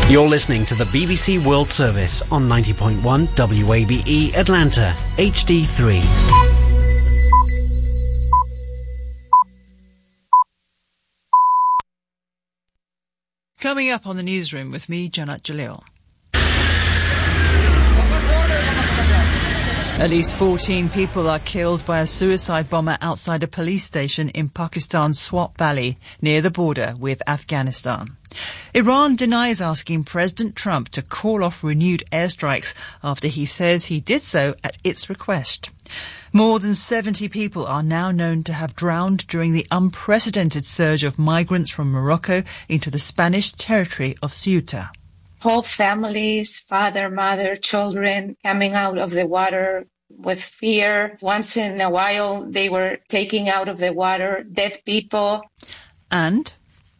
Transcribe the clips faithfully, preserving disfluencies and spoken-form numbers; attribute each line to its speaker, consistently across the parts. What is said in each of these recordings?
Speaker 1: You're listening to the B B C World Service on ninety point one W A B E Atlanta, H D three.
Speaker 2: Coming up on the newsroom with me, Janat Jalil. At least fourteen people are killed by a suicide bomber outside a police station in Pakistan's Swat Valley, near the border with Afghanistan. Iran denies asking President Trump to call off renewed airstrikes after he says he did so at its request. More than seventy people are now known to have drowned during the unprecedented surge of migrants from Morocco into the Spanish territory of Ceuta.
Speaker 3: Whole families, father, mother, children coming out of the water with fear. Once in a while, they were taking out of the water dead people.
Speaker 2: And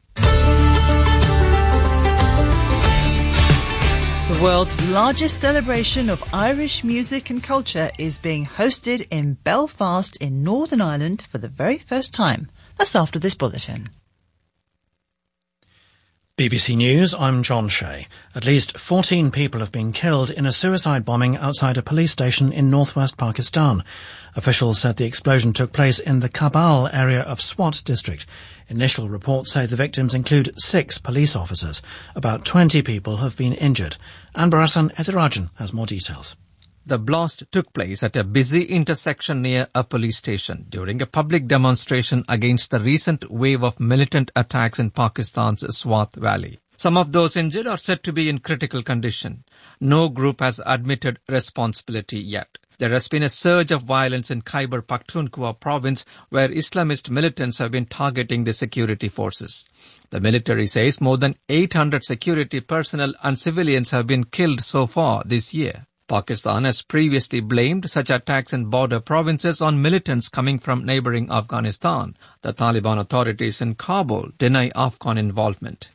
Speaker 2: the world's largest celebration of Irish music and culture is being hosted in Belfast in Northern Ireland for the very first time. That's after this bulletin.
Speaker 4: B B C News, I'm John Shea. At least fourteen people have been killed in a suicide bombing outside a police station in northwest Pakistan. Officials said the explosion took place in the Kabul area of Swat district. Initial reports say the victims include six police officers. About twenty people have been injured. Anbar Hassan Ethirajan has more details.
Speaker 5: The blast took place at a busy intersection near a police station during a public demonstration against the recent wave of militant attacks in Pakistan's Swat Valley. Some of those injured are said to be in critical condition. No group has admitted responsibility yet. There has been a surge of violence in Khyber Pakhtunkhwa province where Islamist militants have been targeting the security forces. The military says more than eight hundred security personnel and civilians have been killed so far this year. Pakistan has previously blamed such attacks in border provinces on militants coming from neighbouring Afghanistan. The Taliban authorities in Kabul deny Afghan involvement.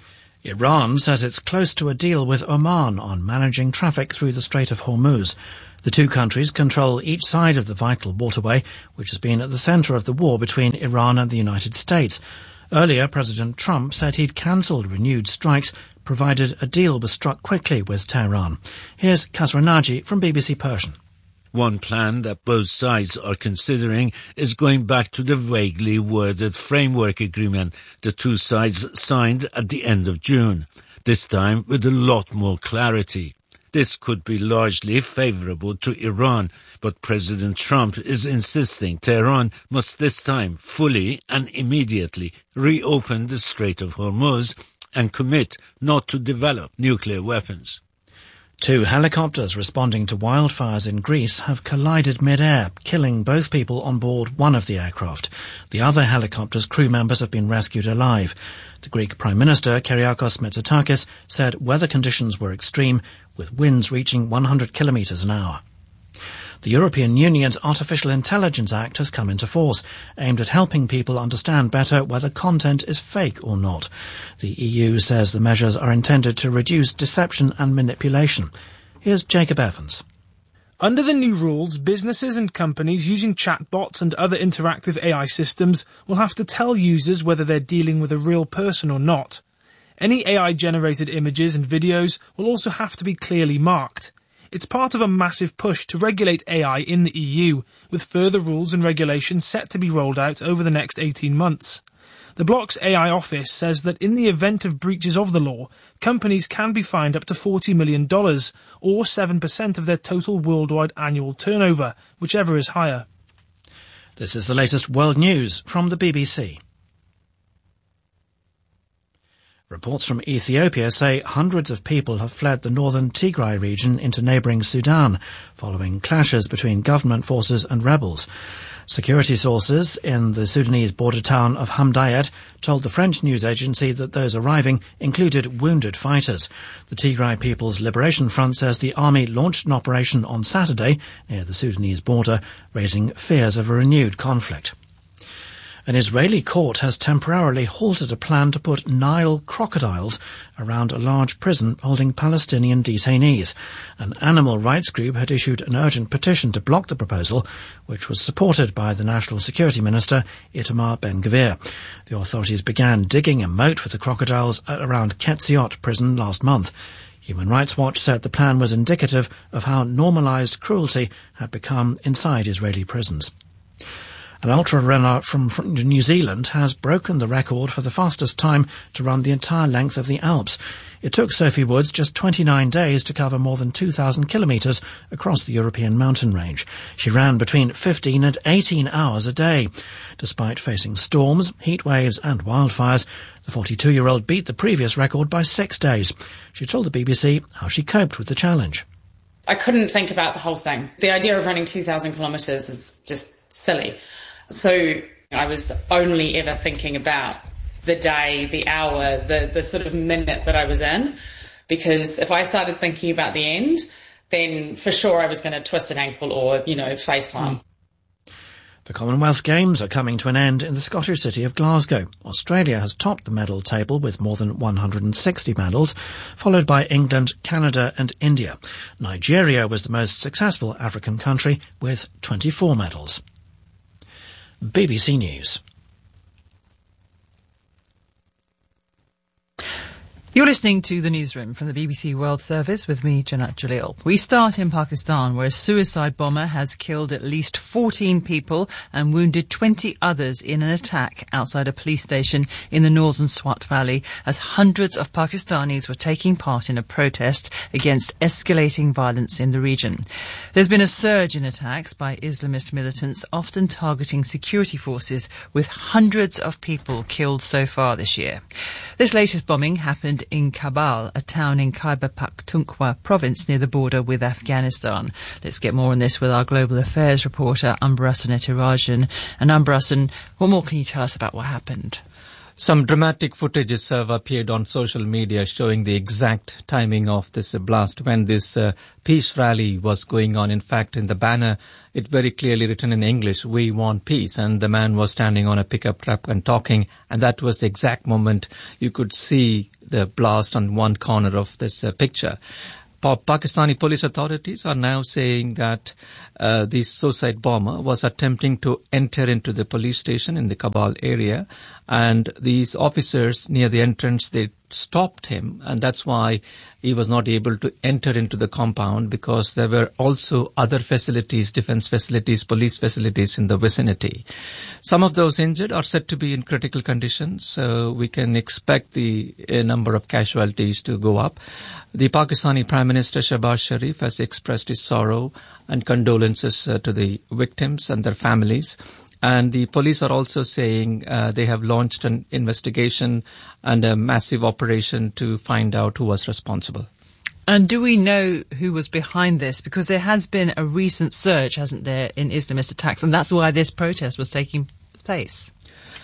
Speaker 4: Iran says it's close to a deal with Oman on managing traffic through the Strait of Hormuz. The two countries control each side of the vital waterway, which has been at the centre of the war between Iran and the United States. Earlier, President Trump said he'd cancelled renewed strikes, provided a deal was struck quickly with Tehran. Here's Kasra Naji from B B C Persian.
Speaker 6: One plan that both sides are considering is going back to the vaguely worded framework agreement the two sides signed at the end of June, this time with a lot more clarity. This could be largely favourable to Iran, but President Trump is insisting Tehran must this time fully and immediately reopen the Strait of Hormuz and commit not to develop nuclear weapons.
Speaker 4: Two helicopters responding to wildfires in Greece have collided mid-air, killing both people on board one of the aircraft. The other helicopter's crew members have been rescued alive. The Greek Prime Minister, Kyriakos Mitsotakis, said weather conditions were extreme, with winds reaching one hundred kilometres an hour. The European Union's Artificial Intelligence Act has come into force, aimed at helping people understand better whether content is fake or not. The E U says the measures are intended to reduce deception and manipulation. Here's Jacob Evans.
Speaker 7: Under the new rules, businesses and companies using chatbots and other interactive A I systems will have to tell users whether they're dealing with a real person or not. Any A I-generated images and videos will also have to be clearly marked. It's part of a massive push to regulate A I in the E U, with further rules and regulations set to be rolled out over the next eighteen months. The bloc's A I office says that in the event of breaches of the law, companies can be fined up to forty million dollars, or seven percent of their total worldwide annual turnover, whichever is higher.
Speaker 4: This is the latest world news from the B B C. Reports from Ethiopia say hundreds of people have fled the northern Tigray region into neighbouring Sudan, following clashes between government forces and rebels. Security sources in the Sudanese border town of Hamdayet told the French news agency that those arriving included wounded fighters. The Tigray People's Liberation Front says the army launched an operation on Saturday near the Sudanese border, raising fears of a renewed conflict. An Israeli court has temporarily halted a plan to put Nile crocodiles around a large prison holding Palestinian detainees. An animal rights group had issued an urgent petition to block the proposal, which was supported by the National Security Minister Itamar Ben-Gvir. The authorities began digging a moat for the crocodiles around Ketziot prison last month. Human Rights Watch said the plan was indicative of how normalised cruelty had become inside Israeli prisons. An ultra-runner from, from New Zealand has broken the record for the fastest time to run the entire length of the Alps. It took Sophie Woods just twenty-nine days to cover more than two thousand kilometres across the European mountain range. She ran between fifteen and eighteen hours a day. Despite facing storms, heat waves and wildfires, the forty-two-year-old beat the previous record by six days. She told the B B C how she coped with the challenge.
Speaker 8: I couldn't think about the whole thing. The idea of running two thousand kilometres is just silly. So I was only ever thinking about the day, the hour, the, the sort of minute that I was in, because if I started thinking about the end, then for sure I was going to twist an ankle or, you know, facepalm.
Speaker 4: The Commonwealth Games are coming to an end in the Scottish city of Glasgow. Australia has topped the medal table with more than one hundred sixty medals, followed by England, Canada and India. Nigeria was the most successful African country with twenty-four medals. B B C News.
Speaker 2: You're listening to The Newsroom from the B B C World Service with me, Janat Jalil. We start in Pakistan, where a suicide bomber has killed at least fourteen people and wounded twenty others in an attack outside a police station in the northern Swat Valley, as hundreds of Pakistanis were taking part in a protest against escalating violence in the region. There's been a surge in attacks by Islamist militants, often targeting security forces, with hundreds of people killed so far this year. This latest bombing happened in Kabul, a town in Khyber Pakhtunkhwa province near the border with Afghanistan. Let's get more on this with our global affairs reporter, Ambarasan Etirajan. And Ambarasan, what more can you tell us about what happened?
Speaker 5: Some dramatic footages have appeared on social media showing the exact timing of this blast when this uh, peace rally was going on. In fact, in the banner, it very clearly written in English, "We want peace." And the man was standing on a pickup truck and talking. And that was the exact moment you could see the blast on one corner of this uh, picture. Pa- Pakistani police authorities are now saying that uh, this suicide bomber was attempting to enter into the police station in the Kabul area, and these officers near the entrance, they stopped him, and that's why he was not able to enter into the compound, because there were also other facilities, defense facilities, police facilities in the vicinity. Some of those injured are said to be in critical condition, so we can expect the uh, number of casualties to go up. The Pakistani Prime Minister Shehbaz Sharif has expressed his sorrow and condolences uh, to the victims and their families. And the police are also saying uh, they have launched an investigation and a massive operation to find out who was responsible.
Speaker 2: And do we know who was behind this? Because there has been a recent surge, hasn't there, in Islamist attacks, and that's why this protest was taking place.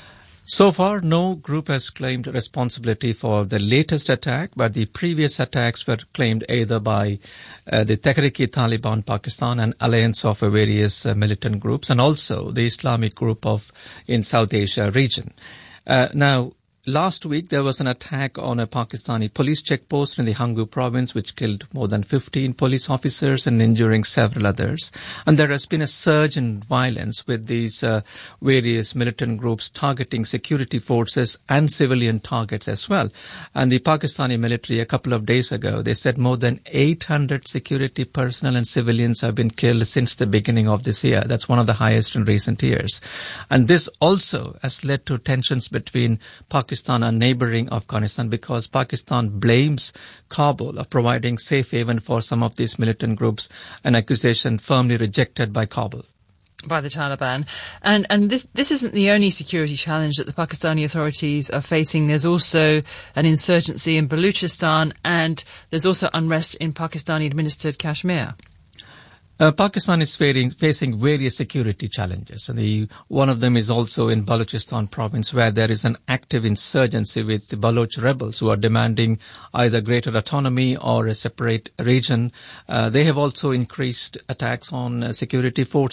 Speaker 5: So far, no group has claimed responsibility for the latest attack, but the previous attacks were claimed either by uh, the Tehrik-e-Taliban Pakistan, an alliance of uh, various uh, militant groups, and also the Islamic group of in South Asia region. Uh, now, last week there was an attack on a Pakistani police checkpost in the Hangu province, which killed more than fifteen police officers and injuring several others. And there has been a surge in violence with these uh, various militant groups targeting security forces and civilian targets as well. And the Pakistani military, a couple of days ago, they said more than eight hundred security personnel and civilians have been killed since the beginning of this year. That's one of the highest in recent years. And this also has led to tensions between Pakistan and neighboring Afghanistan, because Pakistan blames Kabul of providing safe haven for some of these militant groups, an accusation firmly rejected by Kabul.
Speaker 2: By the Taliban. And and this this isn't the only security challenge that the Pakistani authorities are facing. There's also an insurgency in Baluchistan, and there's also unrest in Pakistani-administered Kashmir.
Speaker 5: Uh, Pakistan is facing, facing various security challenges. And the, one of them is also in Balochistan province, where there is an active insurgency with the Baloch rebels who are demanding either greater autonomy or a separate region. Uh, they have also increased attacks on uh, security forces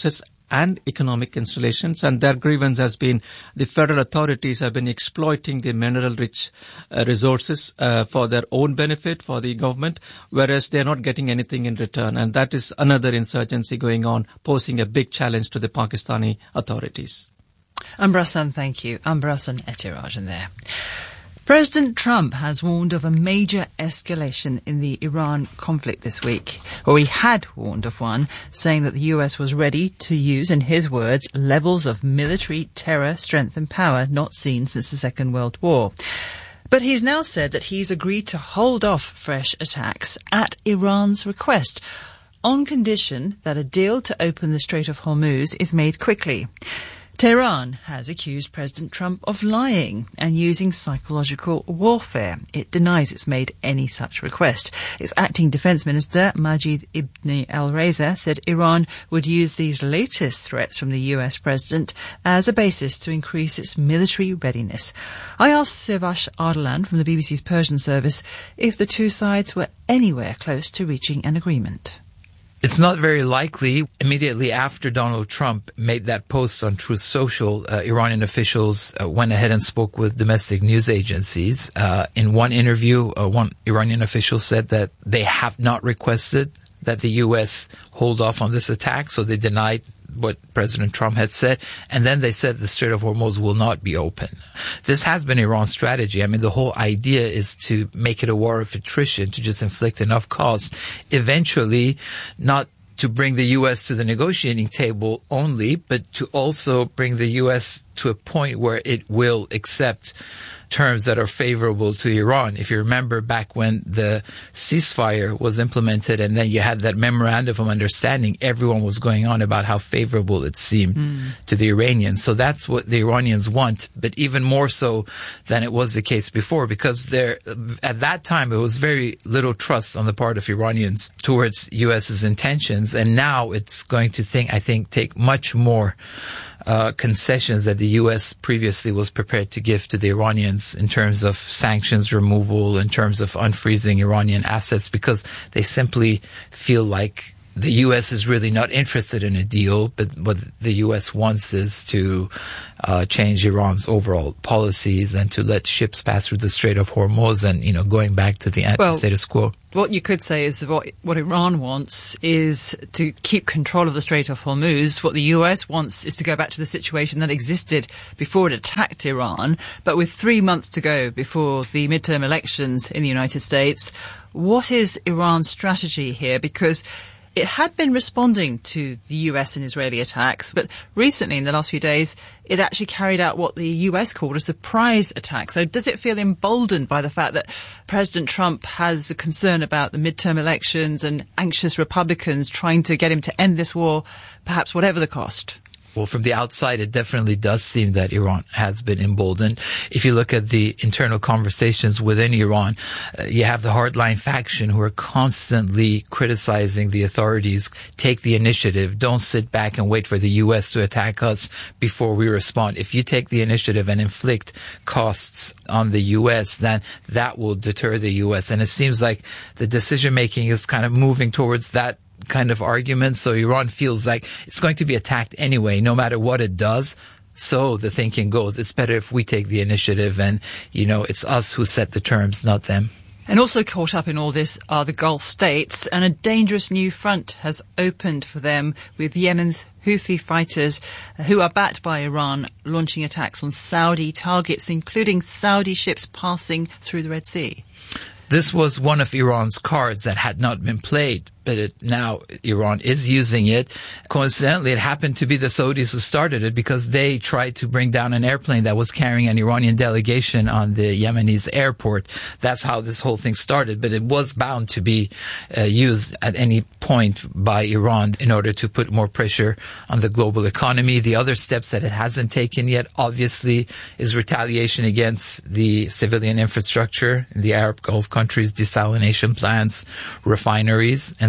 Speaker 5: and economic installations, and their grievance has been the federal authorities have been exploiting the mineral-rich uh, resources uh, for their own benefit, for the government, whereas they're not getting anything in return. And that is another insurgency going on, posing a big challenge to the Pakistani authorities.
Speaker 2: Ambrasan, thank you. Ambrasan Etirajan there. President Trump has warned of a major escalation in the Iran conflict this week, or he had warned of one, saying that the U S was ready to use, in his words, levels of military terror, strength and power not seen since the Second World War. But he's now said that he's agreed to hold off fresh attacks at Iran's request, on condition that a deal to open the Strait of Hormuz is made quickly. Tehran has accused President Trump of lying and using psychological warfare. It denies it's made any such request. Its acting defense minister, Majid Ibn al-Reza, said Iran would use these latest threats from the U S president as a basis to increase its military readiness. I asked Sivash Ardalan from the B B C's Persian service if the two sides were anywhere close to reaching an agreement.
Speaker 9: It's not very likely. Immediately after Donald Trump made that post on Truth Social, uh, Iranian officials uh, went ahead and spoke with domestic news agencies. Uh, in one interview, uh, one Iranian official said that they have not requested that the U S hold off on this attack, so they denied what President Trump had said, and then they said the Strait of Hormuz will not be open. This has been Iran's strategy. I mean, the whole idea is to make it a war of attrition, to just inflict enough cost, eventually not to bring the U S to the negotiating table only, but to also bring the U S to a point where it will accept terms that are favorable to Iran. If you remember back when the ceasefire was implemented and then you had that memorandum of understanding, everyone was going on about how favorable it seemed mm. to the Iranians. So that's what the Iranians want, but even more so than it was the case before, because there, at that time, it was very little trust on the part of Iranians towards U S's intentions. And now it's going to think, I think, take much more Uh, concessions that the U S previously was prepared to give to the Iranians in terms of sanctions removal, in terms of unfreezing Iranian assets, because they simply feel like the U S is really not interested in a deal, but what the U S wants is to uh, change Iran's overall policies and to let ships pass through the Strait of Hormuz and, you know, going back to the well, status quo.
Speaker 2: What you could say is what what Iran wants is to keep control of the Strait of Hormuz. What the U S wants is to go back to the situation that existed before it attacked Iran. But with three months to go before the midterm elections in the United States, what is Iran's strategy here? Because it had been responding to the U S and Israeli attacks, but recently, in the last few days, it actually carried out what the U S called a surprise attack. So does it feel emboldened by the fact that President Trump has a concern about the midterm elections and anxious Republicans trying to get him to end this war, perhaps whatever the cost?
Speaker 9: Well, from the outside, it definitely does seem that Iran has been emboldened. If you look at the internal conversations within Iran, uh, you have the hardline faction who are constantly criticizing the authorities. Take the initiative. Don't sit back and wait for the U S to attack us before we respond. If you take the initiative and inflict costs on the U S, then that will deter the U S. And it seems like the decision-making is kind of moving towards that kind of argument. So Iran feels like it's going to be attacked anyway, no matter what it does. So the thinking goes, it's better if we take the initiative and, you know, it's us who set the terms, not them.
Speaker 2: And also caught up in all this are the Gulf states, and a dangerous new front has opened for them with Yemen's Houthi fighters, who are backed by Iran, launching attacks on Saudi targets, including Saudi ships passing through the Red Sea.
Speaker 9: This was one of Iran's cards that had not been played, but it, now Iran is using it. Coincidentally, it happened to be the Saudis who started it because they tried to bring down an airplane that was carrying an Iranian delegation on the Yemenis airport. That's how this whole thing started, but it was bound to be uh, used at any point by Iran in order to put more pressure on the global economy. The other steps that it hasn't taken yet, obviously, is retaliation against the civilian infrastructure in the Arab Gulf countries, desalination plants, refineries, and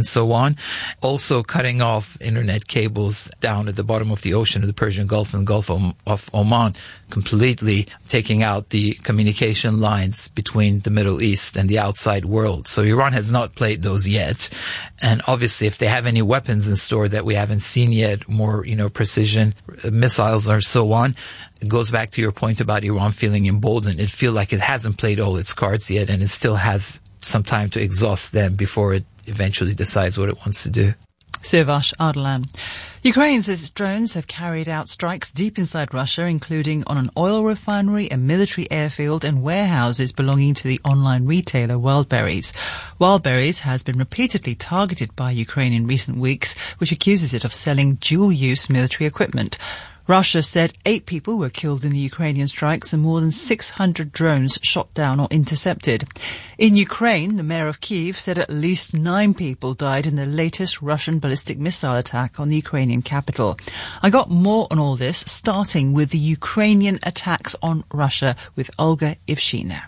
Speaker 9: so on. Also cutting off internet cables down at the bottom of the ocean of the Persian Gulf and Gulf of Oman, completely taking out the communication lines between the Middle East and the outside world. So Iran has not played those yet. And obviously, if they have any weapons in store that we haven't seen yet, more, you know, precision missiles or so on, it goes back to your point about Iran feeling emboldened. It feels like it hasn't played all its cards yet, and it still has some time to exhaust them before it eventually decides what it wants to do.
Speaker 2: Siavash Ardalan. Ukraine says its drones have carried out strikes deep inside Russia, including on an oil refinery, a military airfield and warehouses belonging to the online retailer Wildberries. Wildberries has been repeatedly targeted by Ukraine in recent weeks, which accuses it of selling dual-use military equipment. Russia said eight people were killed in the Ukrainian strikes and more than six hundred drones shot down or intercepted. In Ukraine, the mayor of Kyiv said at least nine people died in the latest Russian ballistic missile attack on the Ukrainian capital. I got more on all this, starting with the Ukrainian attacks on Russia with Olga Ivshina.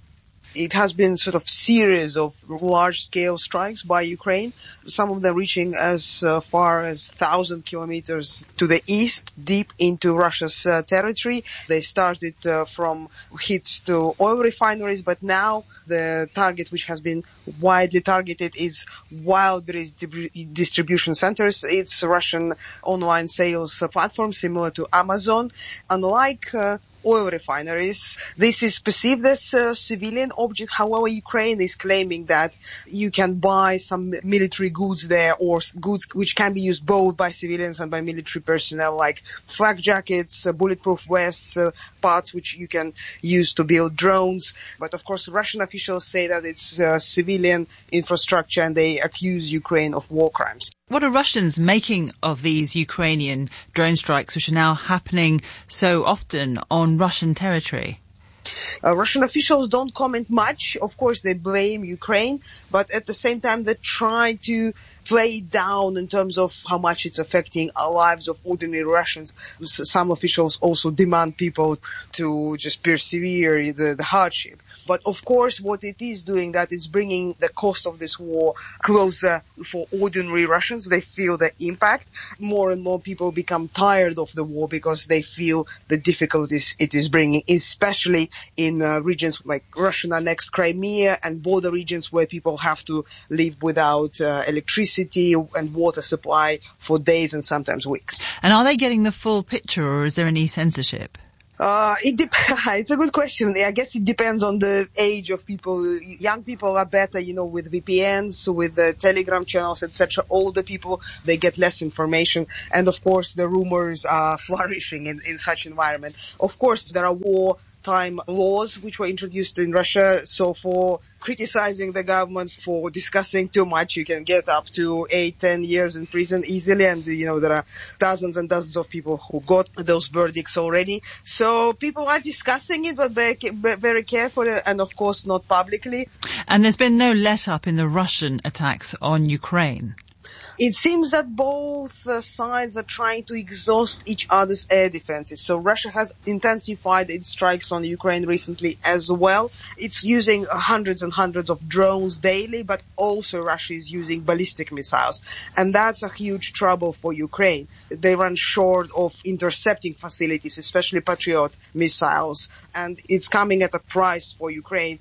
Speaker 10: It has been sort of series of large-scale strikes by Ukraine, some of them reaching as uh, far as one thousand kilometers to the east, deep into Russia's uh, territory. They started uh, from hits to oil refineries, but now the target which has been widely targeted is Wildberries dib- distribution centers. It's a Russian online sales uh, platform similar to Amazon. Unlike uh, oil refineries, this is perceived as a civilian object. However, Ukraine is claiming that you can buy some military goods there, or goods which can be used both by civilians and by military personnel, like flak jackets, uh, bulletproof vests, uh, parts which you can use to build drones. But of course, Russian officials say that it's uh, civilian infrastructure, and they accuse Ukraine of war crimes.
Speaker 2: What are Russians making of these Ukrainian drone strikes, which are now happening so often on Russian territory?
Speaker 10: Uh, Russian officials don't comment much. Of course, they blame Ukraine, but at the same time, they try to play it down in terms of how much it's affecting our lives of ordinary Russians. Some officials also demand people to just persevere the, the hardship. But of course, what it is doing, that it's bringing the cost of this war closer for ordinary Russians. They feel the impact. More and more people become tired of the war because they feel the difficulties it is bringing, especially in uh, regions like Russian-annexed Crimea and border regions where people have to live without uh, electricity and water supply for days and sometimes weeks.
Speaker 2: And are they getting the full picture, or is there any censorship?
Speaker 10: Uh, it dep- it's a good question. I guess it depends on the age of people. Young people are better, you know, with V P Ns, with the Telegram channels, et cetera. Older people, they get less information. And of course, the rumors are flourishing in, in such environment. Of course, there are war time laws which were introduced in Russia. So for criticizing the government, for discussing too much, you can get up to eight, ten years in prison easily. And, you know, there are dozens and dozens of people who got those verdicts already. So people are discussing it, but very, very carefully, and of course not publicly.
Speaker 2: And there's been no let-up in the Russian attacks on Ukraine.
Speaker 10: It seems that both uh, sides are trying to exhaust each other's air defenses. So Russia has intensified its strikes on Ukraine recently as well. It's using hundreds and hundreds of drones daily, but also Russia is using ballistic missiles. And that's a huge trouble for Ukraine. They run short of intercepting facilities, especially Patriot missiles. And it's coming at a price for Ukraine.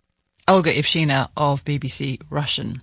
Speaker 2: Olga Ivshina of B B C Russian.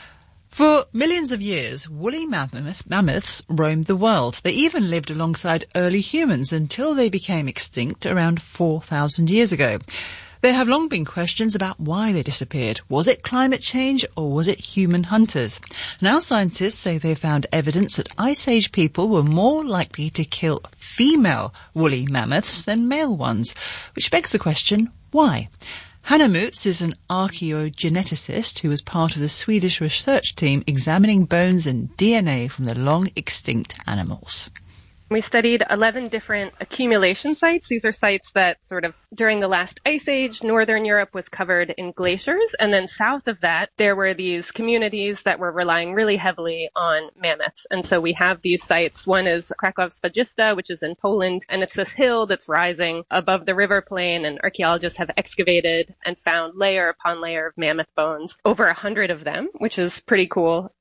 Speaker 2: For millions of years, woolly mammoth, mammoths roamed the world. They even lived alongside early humans until they became extinct around four thousand years ago. There have long been questions about why they disappeared. Was it climate change or was it human hunters? Now scientists say they found evidence that Ice Age people were more likely to kill female woolly mammoths than male ones, which begs the question, why? Hanna Mutz is an archaeogeneticist who was part of the Swedish research team examining bones and D N A from the long-extinct animals.
Speaker 11: We studied eleven different accumulation sites. These are sites that sort of during the last ice age, northern Europe was covered in glaciers. And then south of that, there were these communities that were relying really heavily on mammoths. And so we have these sites. One is Kraków Spadzista, which is in Poland. And it's this hill that's rising above the river plain. And archaeologists have excavated and found layer upon layer of mammoth bones, over a hundred of them, which is pretty cool.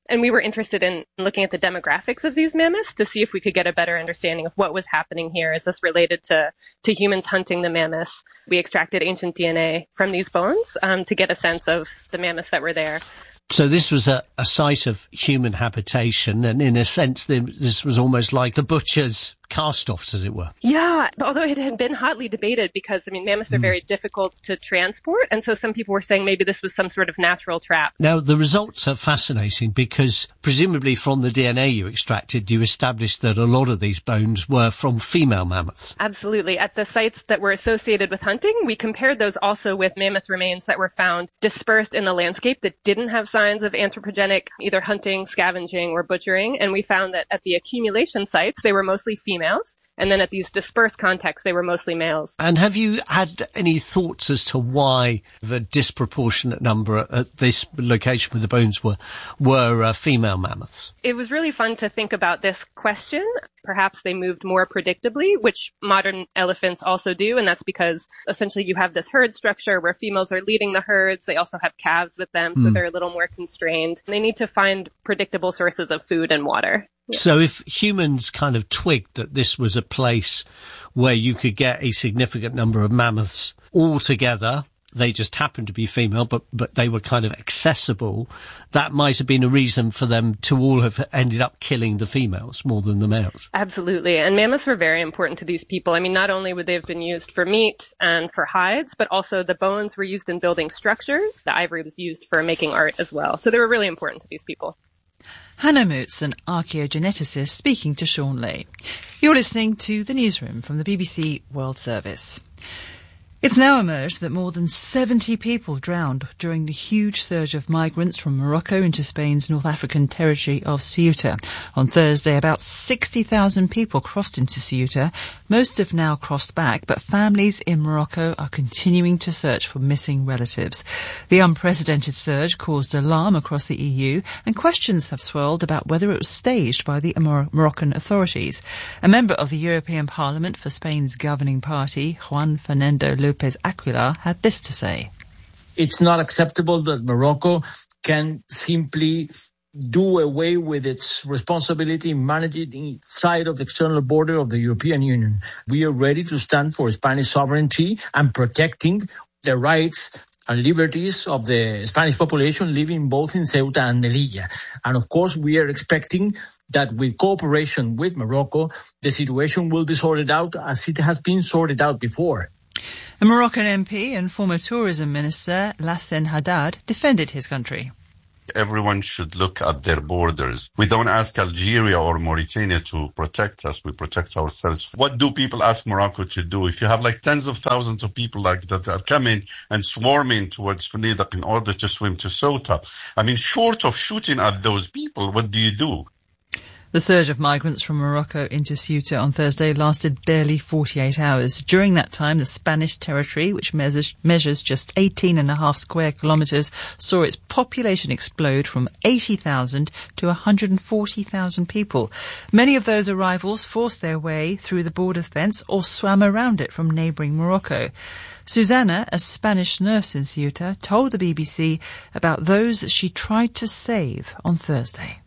Speaker 11: And we were interested in looking at the demographics of these mammoths to see if we could get a better understanding of what was happening here. Is this related to, to humans hunting the mammoths? We extracted ancient D N A from these bones um, to get a sense of the mammoths that were there.
Speaker 12: So this was a, a site of human habitation, and in a sense, this was almost like a butcher's cast-offs, as it were.
Speaker 11: Yeah, although it had been hotly debated because, I mean, mammoths are mm. very difficult to transport, and so some people were saying maybe this was some sort of natural trap.
Speaker 12: Now, the results are fascinating because presumably from the D N A you extracted, you established that a lot of these bones were from female mammoths.
Speaker 11: Absolutely. At the sites that were associated with hunting, we compared those also with mammoth remains that were found dispersed in the landscape that didn't have signs of anthropogenic either hunting, scavenging, or butchering, and we found that at the accumulation sites, they were mostly female. Females, and then at these dispersed contexts, they were mostly males.
Speaker 12: And have you had any thoughts as to why the disproportionate number at this location where the bones were were uh, female mammoths?
Speaker 11: It was really fun to think about this question. Perhaps they moved more predictably, which modern elephants also do, and that's because essentially you have this herd structure where females are leading the herds. They also have calves with them, so mm. they're a little more constrained. They need to find predictable sources of food and water.
Speaker 12: So if humans kind of twigged that this was a place where you could get a significant number of mammoths all together, they just happened to be female, but, but they were kind of accessible, that might have been a reason for them to all have ended up killing the females more than the males.
Speaker 11: Absolutely. And mammoths were very important to these people. I mean, not only would they have been used for meat and for hides, but also the bones were used in building structures. The ivory was used for making art as well. So they were really important to these people.
Speaker 2: Hannah Moots, an archaeogeneticist, speaking to Sean Lay. You're listening to The Newsroom from the B B C World Service. It's now emerged that more than seventy people drowned during the huge surge of migrants from Morocco into Spain's North African territory of Ceuta. On Thursday, about sixty thousand people crossed into Ceuta. Most have now crossed back, but families in Morocco are continuing to search for missing relatives. The unprecedented surge caused alarm across the E U, and questions have swirled about whether it was staged by the Mor- Moroccan authorities. A member of the European Parliament for Spain's governing party, Juan Fernando Lopez Aguilar, had this to say.
Speaker 13: It's not acceptable that Morocco can simply do away with its responsibility in managing the side of the external border of the European Union. We are ready to stand for Spanish sovereignty and protecting the rights and liberties of the Spanish population living both in Ceuta and Melilla. And of course, we are expecting that with cooperation with Morocco, the situation will be sorted out as it has been sorted out before.
Speaker 2: A Moroccan M P and former tourism minister, Lassen Haddad, defended his country.
Speaker 14: Everyone should look at their borders. We don't ask Algeria or Mauritania to protect us. We protect ourselves. What do people ask Morocco to do? If you have like tens of thousands of people like that are coming and swarming towards Fenidak in order to swim to Ceuta, I mean, short of shooting at those people, what do you do?
Speaker 2: The surge of migrants from Morocco into Ceuta on Thursday lasted barely forty-eight hours. During that time, the Spanish territory, which measures, measures just eighteen and a half square kilometres, saw its population explode from eighty thousand to one hundred forty thousand people. Many of those arrivals forced their way through the border fence or swam around it from neighbouring Morocco. Susanna, a Spanish nurse in Ceuta, told the B B C about those she tried to save on Thursday.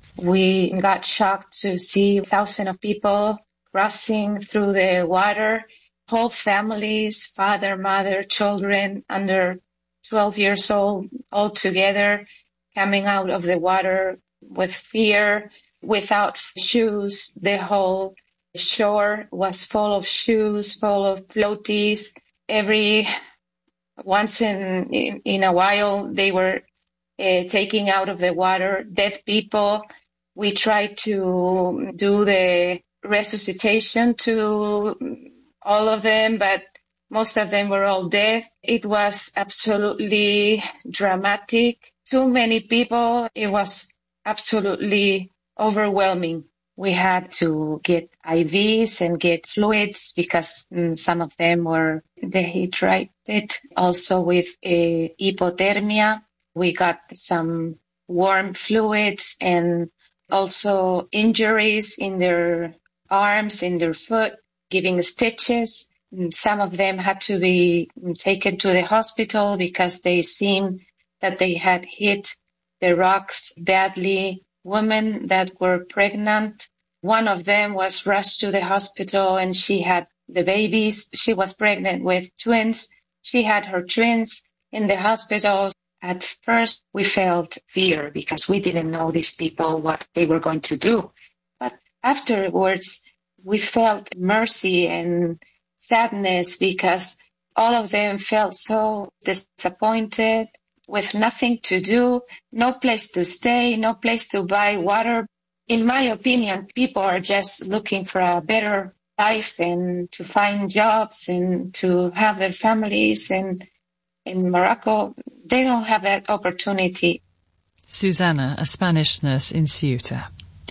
Speaker 3: We got shocked to see thousands of people crossing through the water, whole families, father, mother, children under twelve years old, all together, coming out of the water with fear, without shoes. The whole shore was full of shoes, full of floaties. Every once in, in, in a while, they were uh, taking out of the water dead people. We tried to do the resuscitation to all of them, but most of them were all dead. It was absolutely dramatic. Too many people. It was absolutely overwhelming. We had to get I Vs and get fluids because mm, some of them were dehydrated. Also with uh, hypothermia, we got some warm fluids and also injuries in their arms, in their foot, giving stitches. And some of them had to be taken to the hospital because they seemed that they had hit the rocks badly. Women that were pregnant, one of them was rushed to the hospital and she had the babies. She was pregnant with twins. She had her twins in the hospital. At first, we felt fear because we didn't know these people, what they were going to do. But afterwards, we felt mercy and sadness because all of them felt so disappointed, with nothing to do, no place to stay, no place to buy water. In my opinion, people are just looking for a better life and to find jobs and to have their families. And in Morocco, they don't have that opportunity.
Speaker 2: Susana, a Spanish nurse in Ceuta.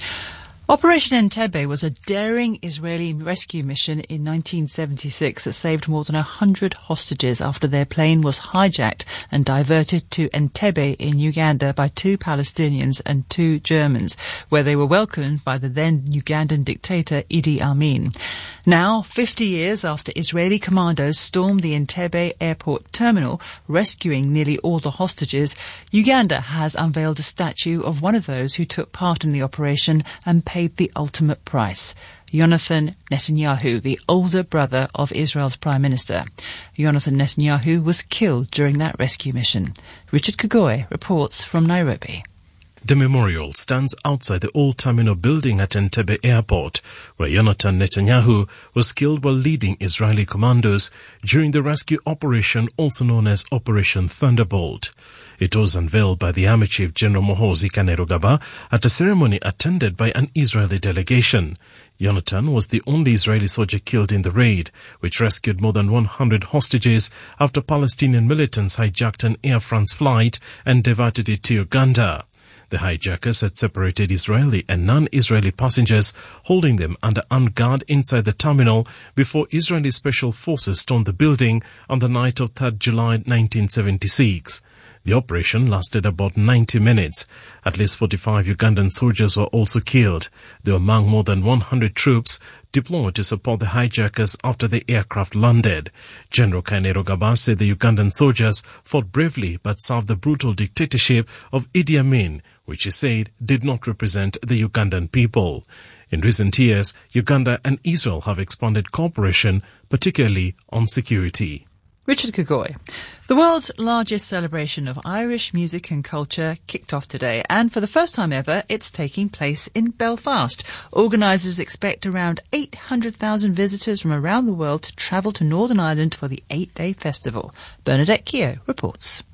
Speaker 2: Operation Entebbe was a daring Israeli rescue mission in nineteen seventy-six that saved more than one hundred hostages after their plane was hijacked and diverted to Entebbe in Uganda by two Palestinians and two Germans, where they were welcomed by the then Ugandan dictator Idi Amin. Now, fifty years after Israeli commandos stormed the Entebbe airport terminal, rescuing nearly all the hostages, Uganda has unveiled a statue of one of those who took part in the operation and paid the ultimate price. Jonathan Netanyahu, the older brother of Israel's Prime Minister. Jonathan Netanyahu was killed during that rescue mission. Richard Kagoy reports from Nairobi.
Speaker 15: The memorial stands outside the old terminal building at Entebbe Airport, where Jonathan Netanyahu was killed while leading Israeli commandos during the rescue operation also known as Operation Thunderbolt. It was unveiled by the Army Chief General Muhoozi Kainerugaba at a ceremony attended by an Israeli delegation. Jonathan was the only Israeli soldier killed in the raid, which rescued more than one hundred hostages after Palestinian militants hijacked an Air France flight and diverted it to Uganda. The hijackers had separated Israeli and non-Israeli passengers, holding them under armed guard inside the terminal before Israeli special forces stormed the building on the night of third of July nineteen seventy-six. The operation lasted about ninety minutes. At least forty-five Ugandan soldiers were also killed. They were among more than one hundred troops deployed to support the hijackers after the aircraft landed. General Kainerugaba said the Ugandan soldiers fought bravely but served the brutal dictatorship of Idi Amin, which he said did not represent the Ugandan people. In recent years, Uganda and Israel have expanded cooperation, particularly on security.
Speaker 2: Richard Kagoy. The world's largest celebration of Irish music and culture kicked off today, and for the first time ever, it's taking place in Belfast. Organisers expect around eight hundred thousand visitors from around the world to travel to Northern Ireland for the eight-day festival. Bernadette Keogh reports.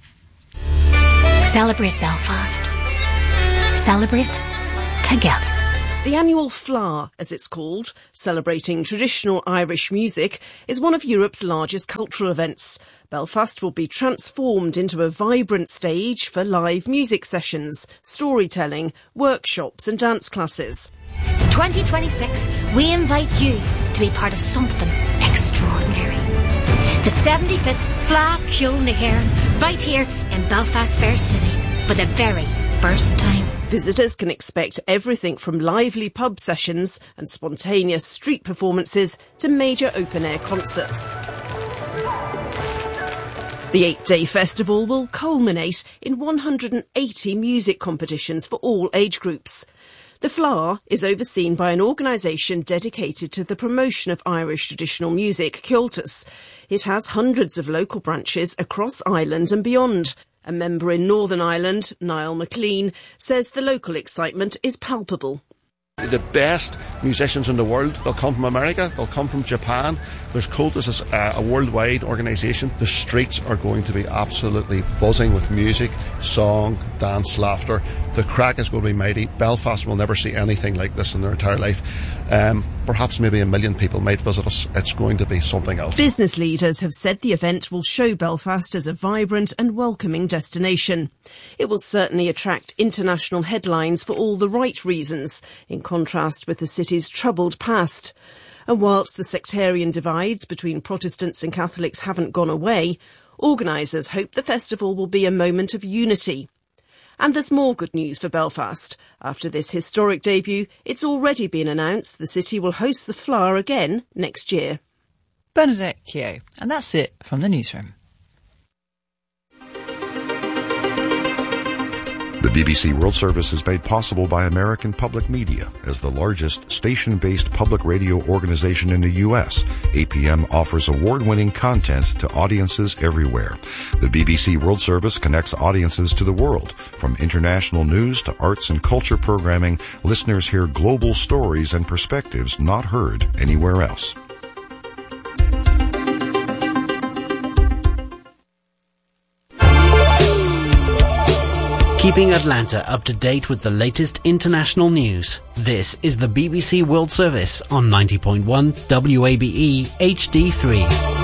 Speaker 16: Celebrate Belfast. Celebrate together.
Speaker 17: The annual Fleadh, as it's called, celebrating traditional Irish music, is one of Europe's largest cultural events. Belfast will be transformed into a vibrant stage for live music sessions, storytelling, workshops and dance classes.
Speaker 16: twenty twenty-six, we invite you to be part of something extraordinary. The seventy-fifth Fleadh Ceoil na hÉireann, right here in Belfast Fair City, for the very first time.
Speaker 17: Visitors can expect everything from lively pub sessions and spontaneous street performances to major open-air concerts. The eight-day festival will culminate in one hundred eighty music competitions for all age groups. The Fleadh is overseen by an organisation dedicated to the promotion of Irish traditional music, Comhaltas. It has hundreds of local branches across Ireland and beyond. A member in Northern Ireland, Niall McLean, says the local excitement is palpable.
Speaker 18: The best musicians in the world, they'll come from America, they'll come from Japan. There's Comhaltas is a, a worldwide organisation. The streets are going to be absolutely buzzing with music, song, dance, laughter. The crack is going to be mighty. Belfast will never see anything like this in their entire life. Um, perhaps maybe a million people might visit us. It's going to be something else.
Speaker 17: Business leaders have said the event will show Belfast as a vibrant and welcoming destination. It will certainly attract international headlines for all the right reasons, in contrast with the city's troubled past. And whilst the sectarian divides between Protestants and Catholics haven't gone away, organisers hope the festival will be a moment of unity. And there's more good news for Belfast. After this historic debut, it's already been announced the city will host the Fleadh again next year.
Speaker 2: Bernadette Keogh. And that's it from the newsroom.
Speaker 19: The B B C World Service is made possible by American Public Media. As the largest station-based public radio organization in the U S, A P M offers award-winning content to audiences everywhere. The B B C World Service connects audiences to the world. From international news to arts and culture programming, listeners hear global stories and perspectives not heard anywhere else.
Speaker 1: Keeping Atlanta up to date with the latest international news. This is the B B C World Service on ninety point one W A B E H D three.